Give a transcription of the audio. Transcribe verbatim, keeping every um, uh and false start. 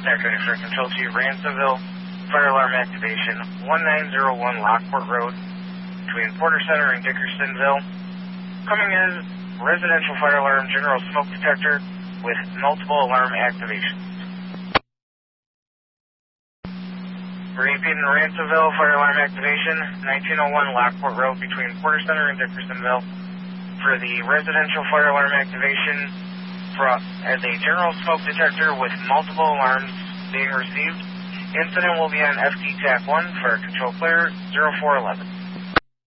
Activity for Control two, Ransomville, fire alarm activation, one nine zero one Lockport Road, between Porter Center and Dickersonville. Coming in, residential fire alarm, general smoke detector with multiple alarm activations. Repeating Ransomville, fire alarm activation, nineteen oh one Lockport Road, between Porter Center and Dickersonville. For the residential fire alarm activation, for, as a general smoke detector with multiple alarms being received. Incident will be on F T TAC one for control clear zero four eleven.